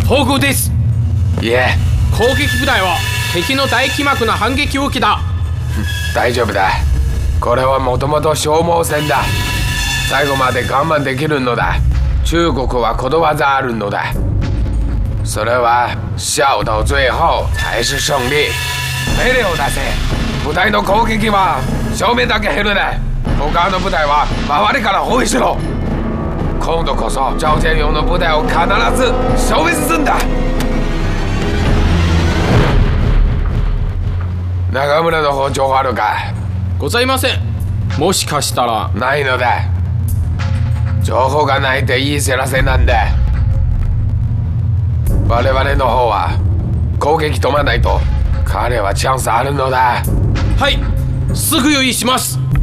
報告です。 いえ、 攻撃部隊は敵の大気膜の反撃を受けた。 大丈夫だ。これはもともと消耗戦だ。最後まで我慢できるのだ。中国はことわざあるのだ。それは笑到最後才是勝利。命令を出せ。部隊の攻撃は正面だけ減るね。他の部隊は周りから包囲しろ。今度こそ朝鮮用の部隊を必ず消滅するんだ。中村の方情報あるか？ ございません。もしかしたら。 ないのだ。情報がないっていい知らせなんだ。我々の方は攻撃止まないと彼はチャンスあるのだ。 はい、すぐ用意します。